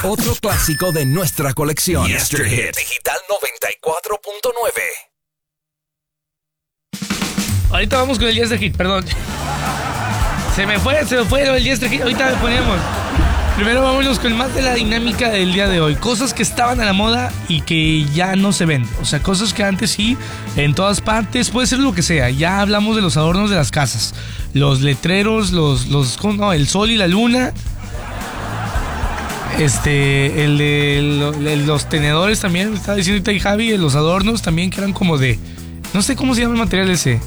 Otro clásico de nuestra colección. Yesterhit Digital 94.9. Ahorita vamos con el Yesterhit, perdón. Se me fue el Yesterhit. Ahorita le ponemos. Primero vámonos con más de la dinámica del día de hoy. Cosas que estaban a la moda y que ya no se ven. O sea, cosas que antes sí, en todas partes, puede ser lo que sea. Ya hablamos de los adornos de las casas. Los letreros, el sol y la luna. El de los tenedores también. Estaba diciendo ahorita Javi, los adornos también que eran como de... No sé cómo se llama el material ese.